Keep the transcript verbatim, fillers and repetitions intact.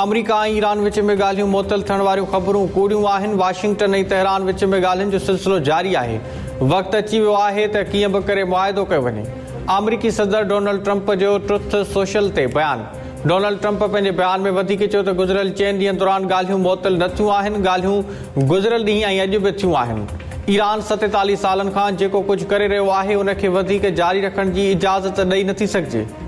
अमरीका ऐं ईरान विच में ॻाल्हियूं मुअतल थियण वारियूं ख़बरूं कूड़ियूं आहिनि। वाशिंगटन ऐं तेहरान विच में ॻाल्हियुनि जो सिलसिलो जारी आहे। वक़्तु अची वियो आहे त कीअं बि करे मुआइदो कयो वञे। अमरीकी सदर डोनाल्ड ट्रंप जो ट्रुथ सोशल ते बयानु। डोनाल्ड ट्रंप पंहिंजे बयान में वधीक चयो त गुज़िरियल चइनि ॾींहनि दौरान ॻाल्हियूं मुअतल न थियूं आहिनि। ॻाल्हियूं गुज़िरियल ॾींहुं ऐं अॼु बि थियूं आहिनि। ईरान सतेतालीह सालनि खां जेको कुझु करे रहियो आहे उन खे वधीक जारी रखण जी इजाज़त ॾेई नथी सघिजे।